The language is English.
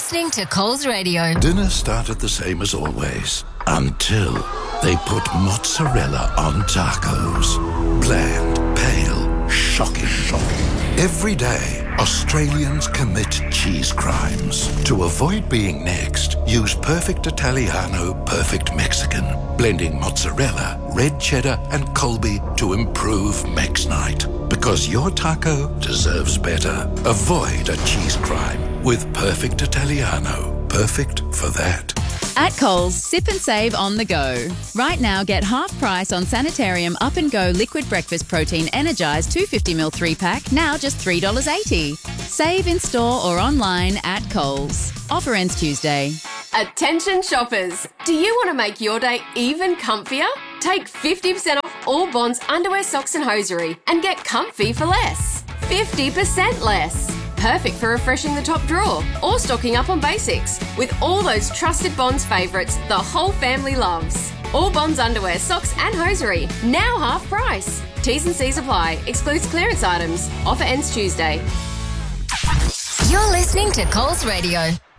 listening to Coles Radio. Dinner started the same as always, until they put mozzarella on tacos. Bland, pale, shocking. Every day, Australians commit cheese crimes. To avoid being next, use Perfect Italiano, Perfect Mexican, blending mozzarella, red cheddar, and Colby to improve Mex Night. Because your taco deserves better. Avoid a cheese crime with Perfect Italiano. Perfect for that. At Coles, sip and save on the go. Right now, get half price on Sanitarium Up and Go Liquid Breakfast Protein Energised 250ml 3-pack, now just $3.80. Save in store or online at Coles. Offer ends Tuesday. Attention shoppers! Do you want to make your day even comfier? Take 50% off all Bonds underwear, socks and hosiery and get comfy for less. 50% less. Perfect for refreshing the top drawer or stocking up on basics with all those trusted Bonds favourites the whole family loves. All Bonds underwear, socks and hosiery, now half price. T's and C's apply. Excludes clearance items. Offer ends Tuesday. You're listening to Coles Radio.